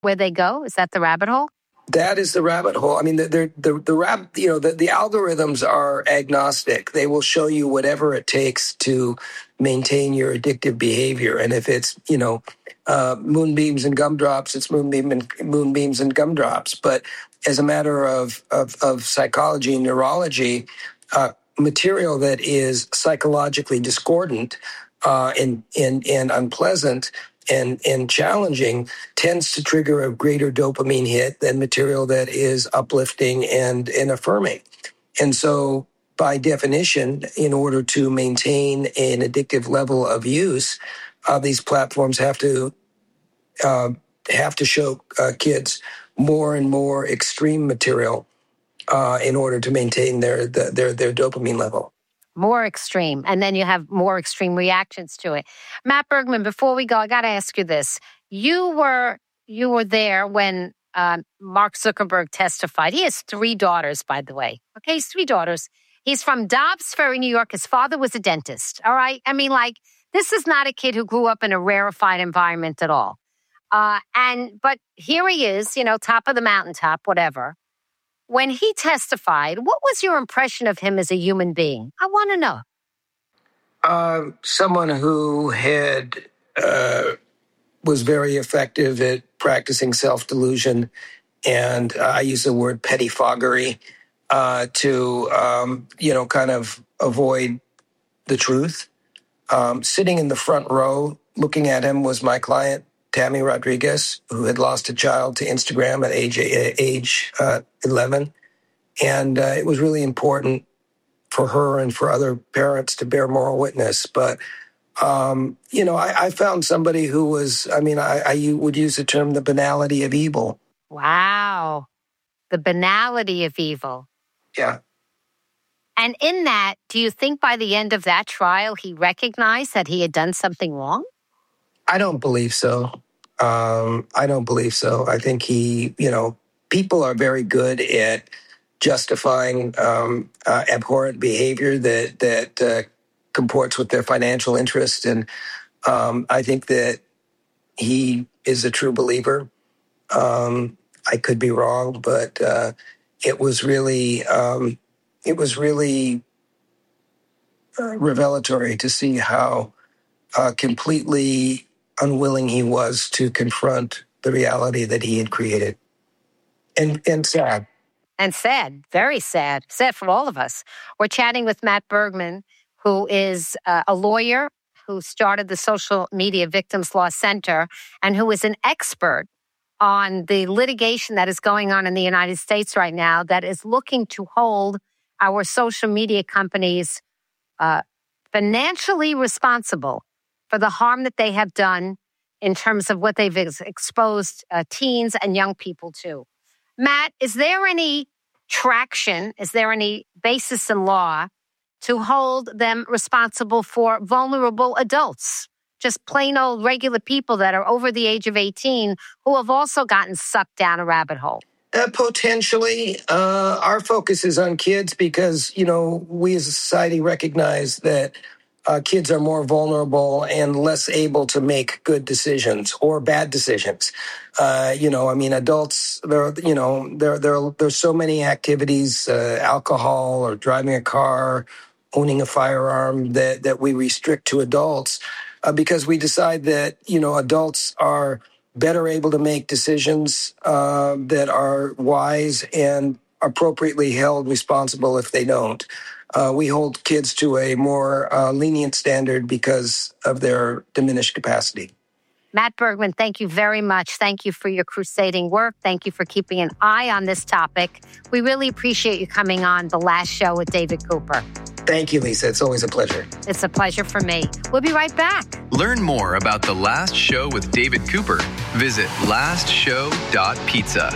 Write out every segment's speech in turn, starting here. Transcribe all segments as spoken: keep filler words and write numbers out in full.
where they go? Is that the rabbit hole? That is the rabbit hole. I mean, the the the, the rab, you know, the, the algorithms are agnostic. They will show you whatever it takes to maintain your addictive behavior. And if it's, you know, uh, moonbeams and gumdrops, it's moonbeam and moonbeams and gumdrops. But as a matter of of, of psychology and neurology, uh, material that is psychologically discordant uh, and and and unpleasant and and challenging tends to trigger a greater dopamine hit than material that is uplifting and, and affirming. And so by definition, in order to maintain an addictive level of use, uh, these platforms have to uh, have to show uh, kids more and more extreme material uh, in order to maintain their, the, their their dopamine level. More extreme. And then you have more extreme reactions to it. Matt Bergman, before we go, I got to ask you this. You were you were there when uh, Mark Zuckerberg testified. He has three daughters, by the way. Okay, he's three daughters. He's from Dobbs Ferry, New York. His father was a dentist. All right? I mean, like, this is not a kid who grew up in a rarefied environment at all. Uh, and but here he is, you know, top of the mountaintop, whatever. When he testified, what was your impression of him as a human being? I want to know. Uh, someone who had uh, was very effective at practicing self-delusion, and uh, I use the word pettifoggery uh, to, um, you know, kind of avoid the truth. Um, sitting in the front row, looking at him, was my client, Tammy Rodriguez, who had lost a child to Instagram at age age uh, eleven. And uh, it was really important for her and for other parents to bear moral witness. But, um, you know, I, I found somebody who was, I mean, I, I would use the term the banality of evil. Wow. The banality of evil. Yeah. And in that, do you think by the end of that trial, he recognized that he had done something wrong? I don't believe so. Um, I don't believe so. I think he, you know, people are very good at justifying um, uh, abhorrent behavior that that uh, comports with their financial interest, and um, I think that he is a true believer. Um, I could be wrong, but uh, it was really um, it was really uh, revelatory to see how uh, completely unwilling he was to confront the reality that he had created, and and sad. And sad, very sad, sad for all of us. We're chatting with Matt Bergman, who is uh, a lawyer who started the Social Media Victims Law Center and who is an expert on the litigation that is going on in the United States right now that is looking to hold our social media companies uh, financially responsible for the harm that they have done in terms of what they've ex- exposed uh, teens and young people to. Matt, is there any traction, is there any basis in law to hold them responsible for vulnerable adults? Just plain old regular people that are over the age of eighteen who have also gotten sucked down a rabbit hole? Uh, potentially. Uh, our focus is on kids because, you know, we as a society recognize that Uh, kids are more vulnerable and less able to make good decisions or bad decisions. Uh, you know, I mean, adults, there, you know, there, there, there's so many activities, uh, alcohol or driving a car, owning a firearm that, that we restrict to adults uh, because we decide that, you know, adults are better able to make decisions uh, that are wise and appropriately held responsible if they don't. Uh, we hold kids to a more uh, lenient standard because of their diminished capacity. Matt Bergman, thank you very much. Thank you for your crusading work. Thank you for keeping an eye on this topic. We really appreciate you coming on The Last Show with David Cooper. Thank you, Lisa. It's always a pleasure. It's a pleasure for me. We'll be right back. Learn more about The Last Show with David Cooper. Visit last show dot pizza.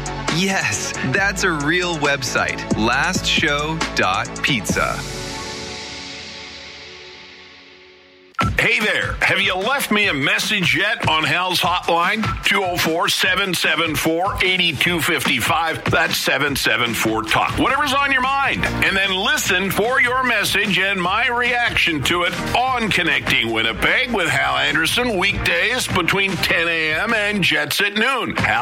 Yes, that's a real website, last show dot pizza. Hey there, have you left me a message yet on Hal's hotline? two oh four, seven seven four, eight two five five. That's seven seven four talk. Whatever's on your mind. And then listen for your message and my reaction to it on Connecting Winnipeg with Hal Anderson, weekdays between ten a.m. and Jets at noon. Hal